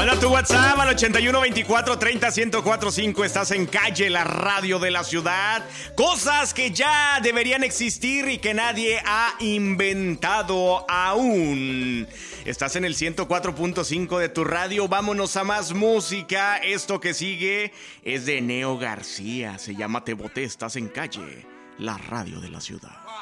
Manda tu WhatsApp al 81 24 30 1045. Estás en Calle, la radio de la ciudad. Cosas que ya deberían existir y que nadie ha inventado aún. Estás en el 104.5 de tu radio. Vámonos a más música. Esto que sigue es de Neo García. Se llama Te Boté. Estás en Calle, la radio de la ciudad.